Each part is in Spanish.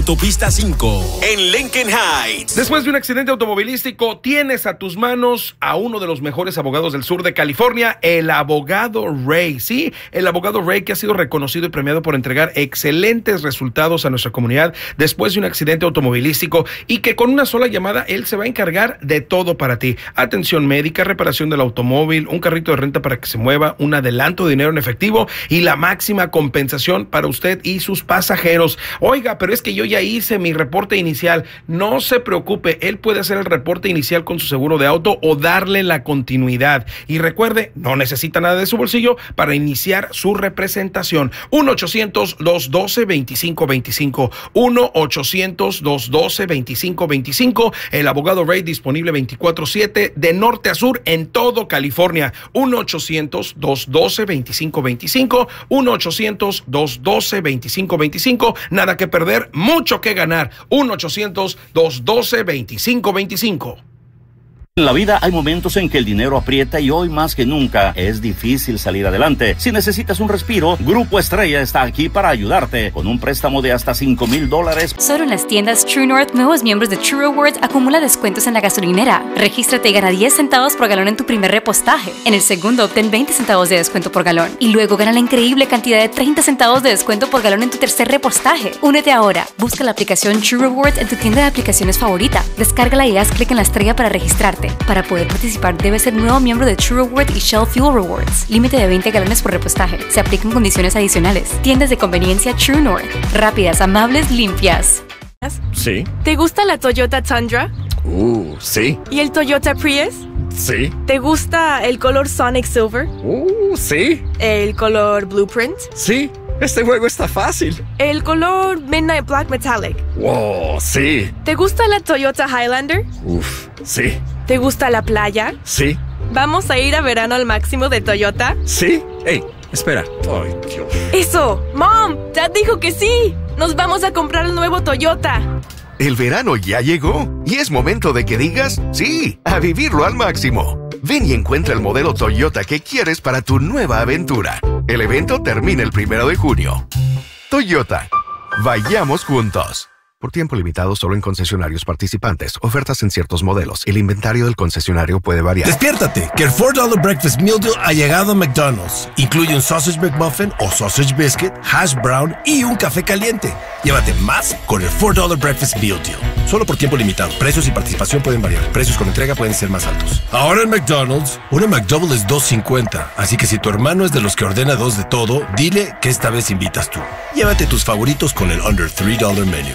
Autopista 5 en Lincoln Heights. Después de un accidente automovilístico, tienes a tus manos a uno de los mejores abogados del sur de California, el abogado Ray. Sí, el abogado Ray, que ha sido reconocido y premiado por entregar excelentes resultados a nuestra comunidad después de un accidente automovilístico, y que con una sola llamada él se va a encargar de todo para ti. Atención médica, reparación del automóvil, un carrito de renta para que se mueva, un adelanto de dinero en efectivo y la máxima compensación para usted y sus pasajeros. Oiga, pero es que yo ya hice mi reporte inicial. No se preocupe, él puede hacer el reporte inicial con su seguro de auto o darle la continuidad. Y recuerde, no necesita nada de su bolsillo para iniciar su representación. 1-800-212-2525. 1-800-212-2525. El abogado Ray, disponible 24/7 de norte a sur en todo California. 1-800-212-2525. 1-800-212-2525. Nada que perder, mucho que ganar. 1-800-212-2525. En la vida hay momentos en que el dinero aprieta y hoy más que nunca es difícil salir adelante. Si necesitas un respiro, Grupo Estrella está aquí para ayudarte con un préstamo de hasta $5,000. Solo en las tiendas True North, nuevos miembros de True Rewards acumula descuentos en la gasolinera. Regístrate y gana 10 centavos por galón en tu primer repostaje. En el segundo, obtén 20 centavos de descuento por galón. Y luego gana la increíble cantidad de 30 centavos de descuento por galón en tu tercer repostaje. Únete ahora. Busca la aplicación True Rewards en tu tienda de aplicaciones favorita. Descárgala y haz clic en la estrella para registrarte. Para poder participar, debes ser nuevo miembro de True Rewards y Shell Fuel Rewards. Límite de 20 galones por repostaje. Se aplican condiciones adicionales. Tiendas de conveniencia True North. Rápidas, amables, limpias. Sí. ¿Te gusta la Toyota Tundra? Sí. ¿Y el Toyota Prius? Sí. ¿Te gusta el color Sonic Silver? Sí. ¿El color Blueprint? Sí. Este juego está fácil. ¿El color Midnight Black Metallic? Wow, sí. ¿Te gusta la Toyota Highlander? Sí. ¿Te gusta la playa? Sí. ¿Vamos a ir a verano al máximo de Toyota? Sí. Hey, espera. Ay, Dios. ¡Eso! ¡Mom! ¡Dad dijo que sí! ¡Nos vamos a comprar el nuevo Toyota! El verano ya llegó y es momento de que digas sí, a vivirlo al máximo. Ven y encuentra el modelo Toyota que quieres para tu nueva aventura. El evento termina el 1 de junio. Toyota. Vayamos juntos. Por tiempo limitado solo en concesionarios participantes. Ofertas en ciertos modelos. El inventario del concesionario puede variar. Despiértate, que el $4 Breakfast Meal Deal ha llegado a McDonald's. Incluye un Sausage McMuffin o Sausage Biscuit, Hash Brown y un café caliente. Llévate más con el $4 Breakfast Meal Deal. Solo por tiempo limitado. Precios y participación pueden variar. Precios con entrega pueden ser más altos. Ahora en McDonald's, una McDouble es $2.50. Así que si tu hermano es de los que ordena 2 de todo, dile que esta vez invitas tú. Llévate tus favoritos con el Under $3 Menu.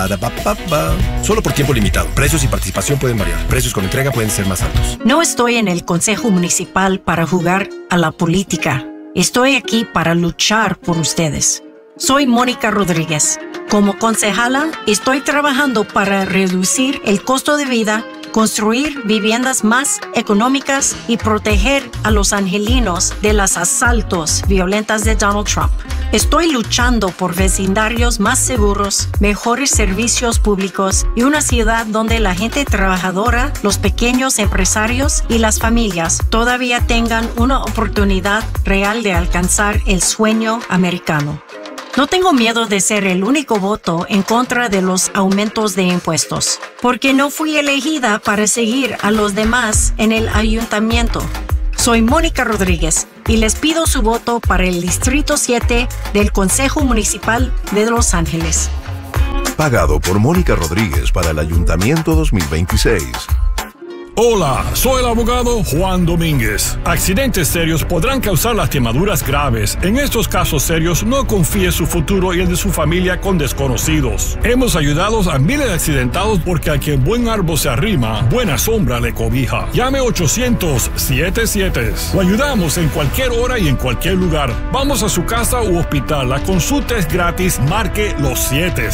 Solo por tiempo limitado. Precios y participación pueden variar. Precios con entrega pueden ser más altos. No estoy en el Consejo Municipal para jugar a la política. Estoy aquí para luchar por ustedes. Soy Mónica Rodríguez. Como concejala, estoy trabajando para reducir el costo de vida, construir viviendas más económicas y proteger a los angelinos de los asaltos violentos de Donald Trump. Estoy luchando por vecindarios más seguros, mejores servicios públicos y una ciudad donde la gente trabajadora, los pequeños empresarios y las familias todavía tengan una oportunidad real de alcanzar el sueño americano. No tengo miedo de ser el único voto en contra de los aumentos de impuestos, porque no fui elegida para seguir a los demás en el ayuntamiento. Soy Mónica Rodríguez y les pido su voto para el Distrito 7 del Consejo Municipal de Los Ángeles. Pagado por Mónica Rodríguez para el Ayuntamiento 2026. Hola, soy el abogado Juan Domínguez. Accidentes serios podrán causar lastimaduras graves. En estos casos serios, no confíe su futuro y el de su familia con desconocidos. Hemos ayudado a miles de accidentados porque a quien buen árbol se arrima, buena sombra le cobija. Llame 800-77. Lo ayudamos en cualquier hora y en cualquier lugar. Vamos a su casa u hospital. La consulta es gratis. Marque los 7.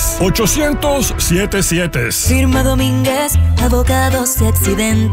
800-77. Firma Domínguez, abogados de accidentes.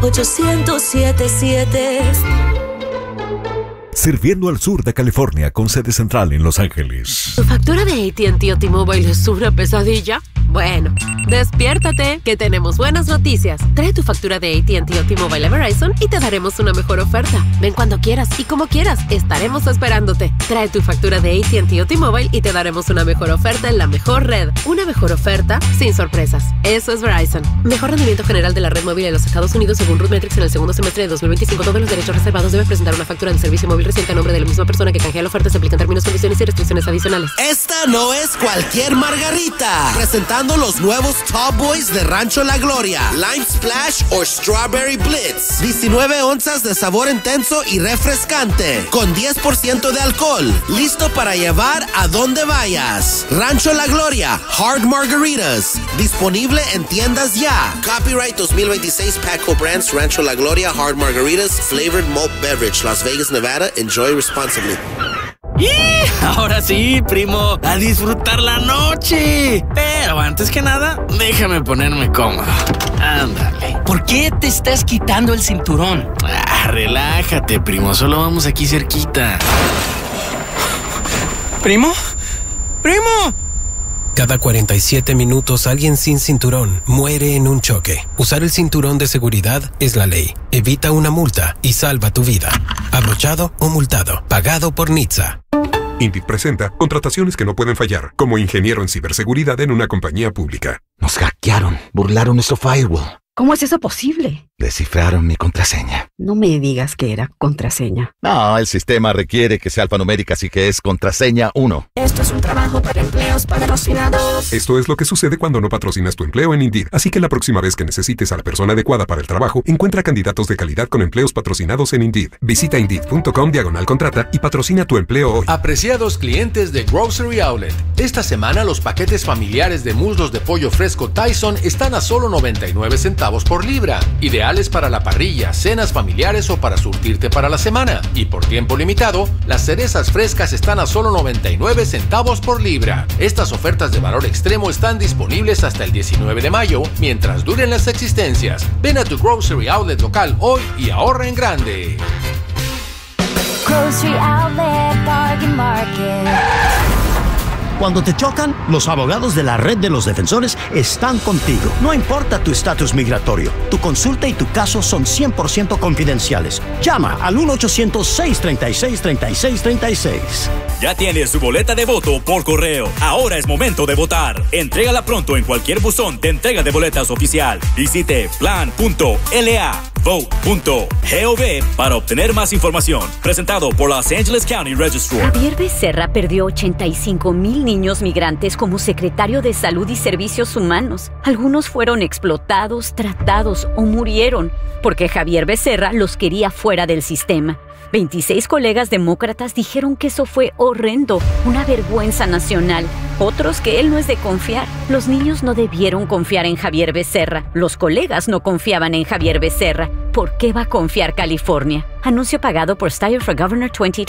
800-77. Sirviendo al sur de California con sede central en Los Ángeles. ¿Tu factura de AT&T o T-Mobile es una pesadilla? Bueno, despiértate, que tenemos buenas noticias. Trae tu factura de AT&T o T-Mobile a Verizon y te daremos una mejor oferta. Ven cuando quieras y como quieras, estaremos esperándote. Trae tu factura de AT&T o T-Mobile y te daremos una mejor oferta en la mejor red. Una mejor oferta sin sorpresas. Eso es Verizon. Mejor rendimiento general de la red móvil en los Estados Unidos según RootMetrics en el segundo semestre de 2025. Todos los derechos reservados. Debe presentar una factura de servicio móvil reciente a nombre de la misma persona que canjea la oferta. Se aplican términos, condiciones y restricciones adicionales. Esta no es cualquier margarita. Presentando los nuevos Tall Boys de Rancho La Gloria, Lime Splash o Strawberry Blitz. 19 onzas de sabor intenso y refrescante, con 10% de alcohol. Listo para llevar a donde vayas. Rancho La Gloria, Hard Margaritas. Disponible en tiendas ya. Copyright 2026 Patco Brands, Rancho La Gloria, Hard Margaritas, Flavored Malt Beverage, Las Vegas, Nevada. Enjoy responsibly. ¡Y! Ahora sí, primo, a disfrutar la noche. Pero antes que nada, déjame ponerme cómodo. Ándale. ¿Por qué te estás quitando el cinturón? Relájate, primo, solo vamos aquí cerquita. ¿Primo? ¡Primo! Cada 47 minutos alguien sin cinturón muere en un choque. Usar el cinturón de seguridad es la ley. Evita una multa y salva tu vida. Abrochado o multado. Pagado por NHTSA. Indeed presenta contrataciones que no pueden fallar, como ingeniero en ciberseguridad en una compañía pública. Nos hackearon, burlaron nuestro firewall. ¿Cómo es eso posible? Descifraron mi contraseña. No me digas que era contraseña. No, el sistema requiere que sea alfanumérica, así que es contraseña 1. Esto es un trabajo para empleos patrocinados. Esto es lo que sucede cuando no patrocinas tu empleo en Indeed. Así que la próxima vez que necesites a la persona adecuada para el trabajo, encuentra candidatos de calidad con empleos patrocinados en Indeed. Visita Indeed.com/contrata y patrocina tu empleo hoy. Apreciados clientes de Grocery Outlet, esta semana los paquetes familiares de muslos de pollo fresco Tyson están a solo 99 centavos por libra, ideales para la parrilla, cenas familiares o para surtirte para la semana. Y por tiempo limitado, las cerezas frescas están a solo 99 centavos por libra. Estas ofertas de valor extremo están disponibles hasta el 19 de mayo, mientras duren las existencias. Ven a tu Grocery Outlet local hoy y ahorra en grande. Grocery Outlet, Bargain Market. Cuando te chocan, los abogados de la Red de los Defensores están contigo. No importa tu estatus migratorio, tu consulta y tu caso son 100% confidenciales. Llama al 1-800-636-3636. Ya tienes su boleta de voto por correo. Ahora es momento de votar. Entrégala pronto en cualquier buzón de entrega de boletas oficial. Visite plan.la.vote.gov para obtener más información. Presentado por Los Angeles County Registrar. Javier Becerra perdió 85,000 niños migrantes como secretario de Salud y Servicios Humanos. Algunos fueron explotados, tratados o murieron porque Javier Becerra los quería fuera del sistema. 26 colegas demócratas dijeron que eso fue horrendo, una vergüenza nacional. Otros que él no es de confiar. Los niños no debieron confiar en Javier Becerra. Los colegas no confiaban en Javier Becerra. ¿Por qué va a confiar California? Anuncio pagado por Steyer for Governor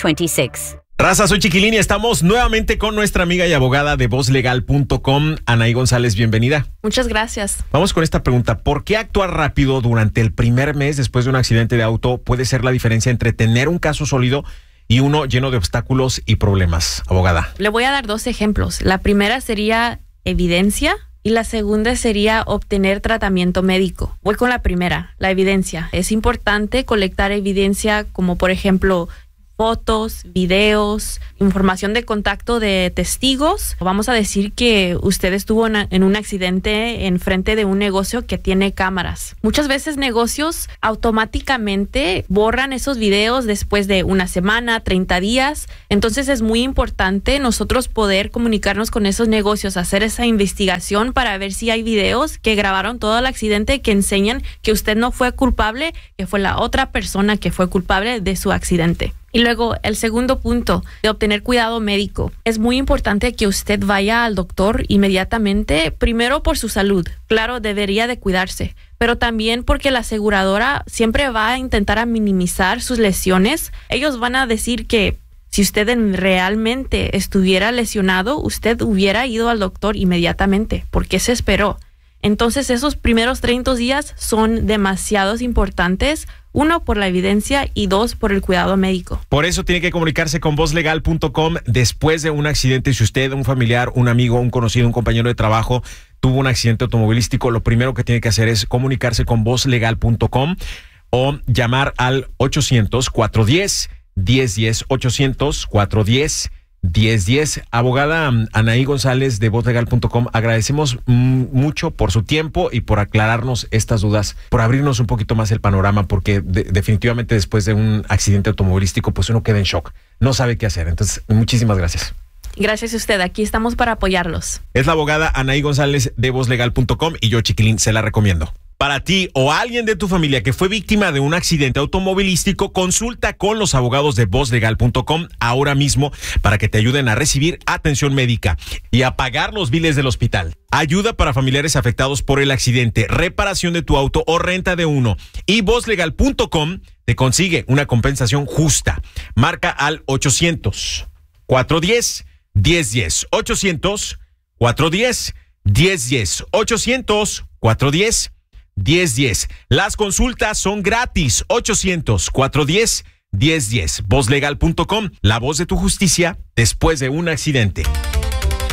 2026. Raza, soy Chiquilín y estamos nuevamente con nuestra amiga y abogada de vozlegal.com, Anaí González, bienvenida. Muchas gracias. Vamos con esta pregunta. ¿Por qué actuar rápido durante el primer mes después de un accidente de auto puede ser la diferencia entre tener un caso sólido y uno lleno de obstáculos y problemas? Abogada. Le voy a dar 2 ejemplos. La primera sería evidencia y la segunda sería obtener tratamiento médico. Voy con la primera, la evidencia. Es importante colectar evidencia como, por ejemplo, fotos, videos, información de contacto de testigos. Vamos a decir que usted estuvo en un accidente enfrente de un negocio que tiene cámaras. Muchas veces negocios automáticamente borran esos videos después de una semana, 30 días. Entonces es muy importante nosotros poder comunicarnos con esos negocios, hacer esa investigación para ver si hay videos que grabaron todo el accidente que enseñan que usted no fue culpable, que fue la otra persona que fue culpable de su accidente. Y luego, el segundo punto, de obtener cuidado médico. Es muy importante que usted vaya al doctor inmediatamente, primero por su salud. Claro, debería de cuidarse, pero también porque la aseguradora siempre va a intentar minimizar sus lesiones. Ellos van a decir que si usted realmente estuviera lesionado, usted hubiera ido al doctor inmediatamente. ¿Por qué se esperó? Entonces, esos primeros 30 días son demasiados importantes. 1, por la evidencia y 2, por el cuidado médico. Por eso tiene que comunicarse con vozlegal.com después de un accidente. Si usted, un familiar, un amigo, un conocido, un compañero de trabajo tuvo un accidente automovilístico, lo primero que tiene que hacer es comunicarse con vozlegal.com o llamar al 800-410-1010, 800-410-1010. Abogada Anaí González de vozlegal.com, agradecemos mucho por su tiempo y por aclararnos estas dudas, por abrirnos un poquito más el panorama, porque definitivamente después de un accidente automovilístico, pues uno queda en shock, no sabe qué hacer. Entonces, muchísimas gracias. Gracias a usted, aquí estamos para apoyarlos. Es la abogada Anaí González de vozlegal.com y yo, Chiquilín, se la recomiendo. Para ti o alguien de tu familia que fue víctima de un accidente automovilístico, consulta con los abogados de vozlegal.com ahora mismo para que te ayuden a recibir atención médica y a pagar los biles del hospital. Ayuda para familiares afectados por el accidente, reparación de tu auto o renta de uno. Y vozlegal.com te consigue una compensación justa. Marca al 800-410-1010. 800-410-1010. 800-410-1010. Las consultas son gratis. 800-410-1010. Vozlegal.com, la voz de tu justicia después de un accidente.